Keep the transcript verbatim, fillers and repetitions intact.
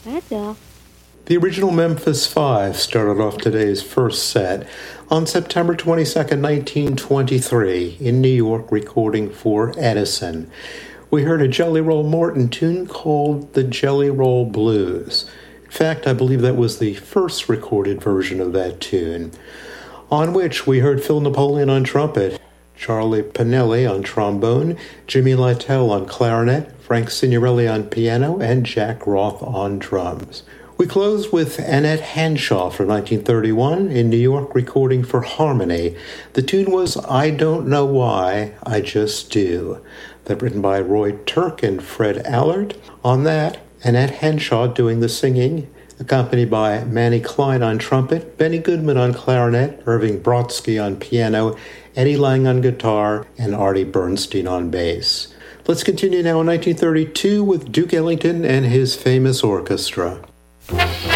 Ada. The original Memphis Five started off today's first set on September twenty-second, nineteen twenty-three, in New York, recording for Edison. We heard a Jelly Roll Morton tune called the Jelly Roll Blues. In fact, I believe that was the first recorded version of that tune, on which we heard Phil Napoleon on trumpet, Charlie Pinelli on trombone, Jimmy Lytle on clarinet, Frank Signorelli on piano, and Jack Roth on drums. We close with Annette Hanshaw from nineteen thirty-one in New York, recording for Harmony. The tune was I Don't Know Why, I Just Do. That written by Roy Turk and Fred Allard. On that, Annette Hanshaw doing the singing, accompanied by Manny Klein on trumpet, Benny Goodman on clarinet, Irving Brodsky on piano, Eddie Lang on guitar, and Artie Bernstein on bass. Let's continue now in nineteen thirty-two with Duke Ellington and his famous orchestra.